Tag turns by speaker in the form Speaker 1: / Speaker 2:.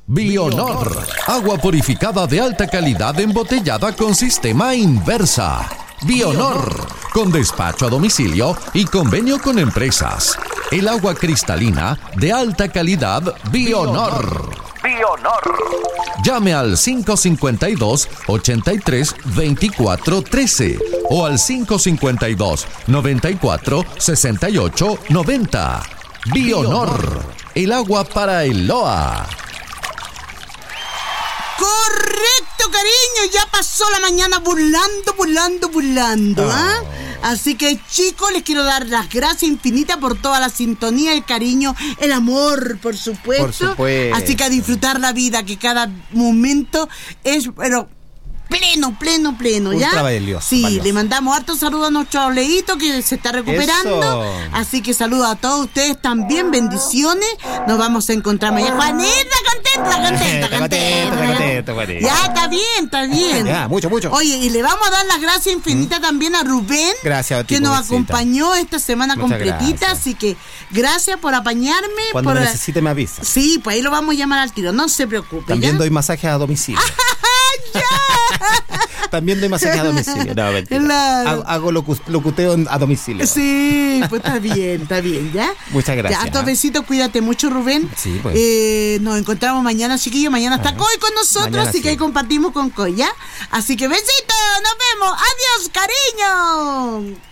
Speaker 1: Bionor, agua purificada de alta calidad embotellada con sistema Inversa. Bionor, con despacho a domicilio y convenio con empresas. El agua cristalina de alta calidad Bionor. Llame al 552-83-24-13 o al 552-94-68-90. Bionor, el agua para el Loa.
Speaker 2: Correcto, cariño, ya pasó la mañana burlando, ¿ah? Así que, chicos, les quiero dar las gracias infinitas por toda la sintonía, el cariño, el amor, por supuesto.
Speaker 3: Por supuesto.
Speaker 2: Así que a disfrutar la vida, que cada momento es, pero pleno, ¿ya?
Speaker 3: Ultra valioso,
Speaker 2: sí,
Speaker 3: valioso.
Speaker 2: Le mandamos harto saludo a nuestro Leito, que se está recuperando.
Speaker 3: Eso.
Speaker 2: Así que saludos a todos ustedes también, bendiciones. Nos vamos a encontrar mañana. Juanita, contenta. Ya, está bien.
Speaker 3: Ya, mucho.
Speaker 2: Oye, y le vamos a dar las gracias infinitas también a Rubén.
Speaker 3: Gracias a ti,
Speaker 2: que nos
Speaker 3: Rubéncita.
Speaker 2: acompañó esta semana
Speaker 3: Muchas
Speaker 2: completita.
Speaker 3: gracias.
Speaker 2: Así que gracias por apañarme.
Speaker 3: Cuando me necesite me avisa.
Speaker 2: Sí, pues ahí lo vamos a llamar al tiro. No se preocupe.
Speaker 3: También
Speaker 2: ¿ya?
Speaker 3: doy masajes a domicilio. También doy masajes a domicilio. No, mentira.
Speaker 2: Claro.
Speaker 3: Hago locuteo a domicilio.
Speaker 2: Sí, pues está bien, ¿ya?
Speaker 3: Muchas gracias.
Speaker 2: Ya, hartos besitos, cuídate mucho, Rubén.
Speaker 3: Sí, pues.
Speaker 2: Nos encontramos mañana, chiquillos. Mañana está Coy con nosotros,
Speaker 3: Mañana
Speaker 2: así que
Speaker 3: sí.
Speaker 2: ahí compartimos con Coy, ¿ya? Así que besitos, nos vemos. Adiós, cariño.